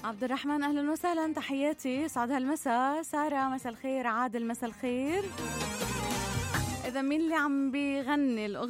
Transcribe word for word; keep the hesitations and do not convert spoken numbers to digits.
عبد الرحمن أهلا وسهلا، تحياتي، سعد هالمساء. سارة مساء الخير، عادل مساء الخير. إذا مين اللي عم بيغني الأغنية